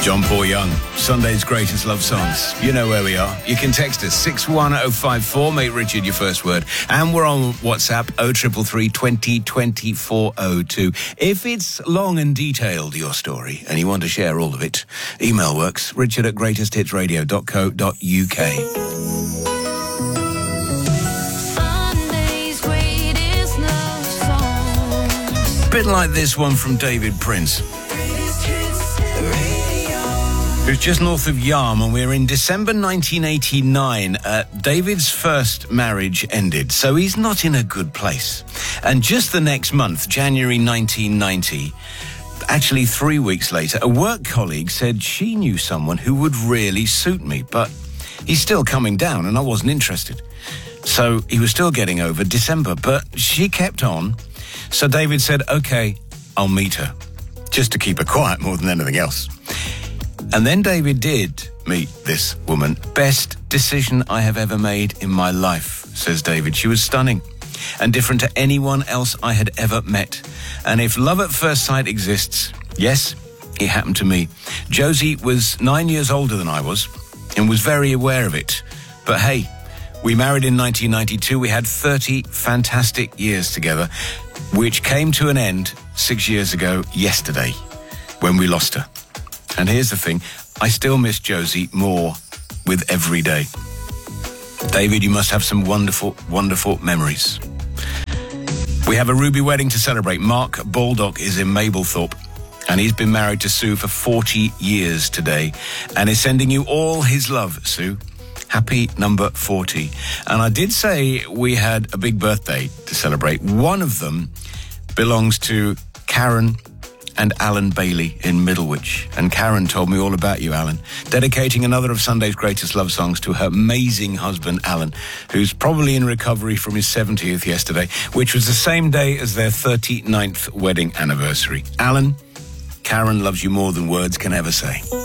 John Paul Young, Sunday's greatest love songs. You know where we are. You can text us 61054, make Richard your first word. And we're on WhatsApp 0333 20 20 402. If it's long and detailed, your story, and you want to share all of it, email works, richard@greatesthitsradio.co.uk. Bit like this one from David Prince, who's just north of Yarm, and we're in December 1989. David's first marriage ended, so he's not in a good place. And just the next month, January 1990, actually 3 weeks later, a work colleague said she knew someone who would really suit me, but he's still coming down and I wasn't interested. So he was still getting over December, but she kept on. So David said, okay, I'll meet her, just to keep her quiet more than anything else. And then David did meet this woman. Best decision I have ever made in my life, says David. She was stunning and different to anyone else I had ever met. And if love at first sight exists, yes, it happened to me. Josie was 9 years older than I was and was very aware of it. But hey, we married in 1992. We had 30 fantastic years together, which came to an end 6 years ago yesterday when we lost her. And here's the thing, I still miss Josie more with every day. David, you must have some wonderful, wonderful memories. We have a Ruby wedding to celebrate. Mark Baldock is in Mablethorpe, and he's been married to Sue for 40 years today, and is sending you all his love, Sue. Happy number 40. And I did say we had a big birthday to celebrate. One of them belongs to Karen and Alan Bailey in Middlewich. And Karen told me all about you, Alan, dedicating another of Sunday's greatest love songs to her amazing husband, Alan, who's probably in recovery from his 70th yesterday, which was the same day as their 39th wedding anniversary. Alan, Karen loves you more than words can ever say.